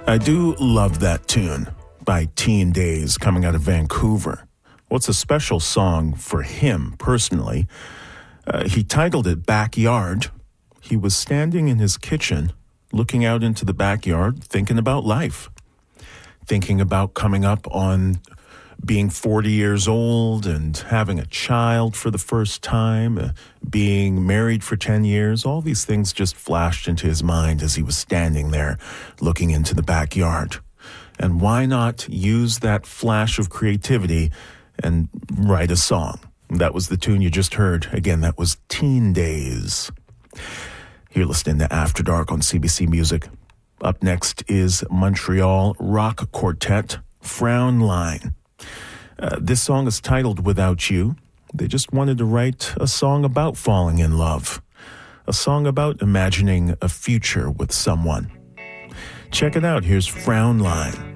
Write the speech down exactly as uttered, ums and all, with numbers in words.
I do love that tune by Teen Daze coming out of Vancouver. Well, it's a special song for him personally. Uh, he titled it Backyard. He was standing in his kitchen, looking out into the backyard, thinking about life, thinking about coming up on being forty years old and having a child for the first time, uh, being married for ten years. All these things just flashed into his mind as he was standing there looking into the backyard. And why not use that flash of creativity and write a song? That was the tune you just heard. Again, that was Teen Daze. You're listening to After Dark on C B C Music. Up next is Montreal rock quartet Frown Line. Uh, this song is titled Without You. They just wanted to write a song about falling in love, a song about imagining a future with someone. Check it out. Here's Frown Line.